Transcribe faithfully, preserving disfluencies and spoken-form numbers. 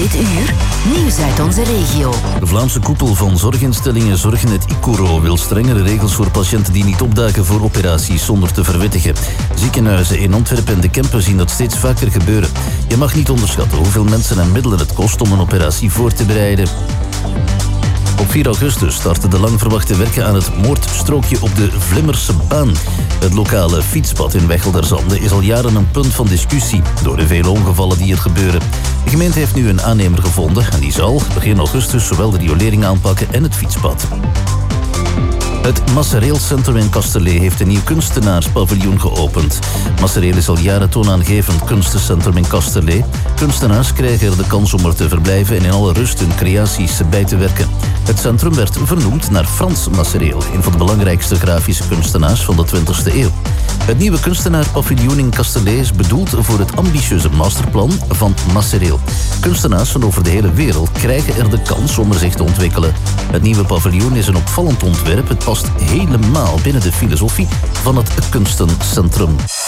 Dit uur, nieuws uit onze regio. De Vlaamse koepel van zorginstellingen Zorgnet Icuro wil strengere regels voor patiënten die niet opdagen voor operaties zonder te verwittigen. Ziekenhuizen in Antwerpen en de Kempen zien dat steeds vaker gebeuren. Je mag niet onderschatten hoeveel mensen en middelen het kost om een operatie voor te bereiden. Op vier augustus starten de lang verwachte werken aan het moordstrookje op de Vlimmerse baan. Het lokale fietspad in Wechelderzande is al jaren een punt van discussie door de vele ongevallen die er gebeuren. De gemeente heeft nu een aannemer gevonden en die zal begin augustus zowel de riolering aanpakken en het fietspad. Het Massareelcentrum in Kasterlee heeft een nieuw kunstenaarspaviljoen geopend. Massereel is al jaren toonaangevend kunstencentrum in Kasterlee. Kunstenaars krijgen er de kans om er te verblijven en in alle rust hun creaties bij te werken. Het centrum werd vernoemd naar Frans Massereel, een van de belangrijkste grafische kunstenaars van de twintigste eeuw. Het nieuwe kunstenaarpaviljoen in Kasterlee is bedoeld voor het ambitieuze masterplan van Massereel. Kunstenaars van over de hele wereld krijgen er de kans om er zich te ontwikkelen. Het nieuwe paviljoen is een opvallend ontwerp. Het past helemaal binnen de filosofie van het kunstencentrum.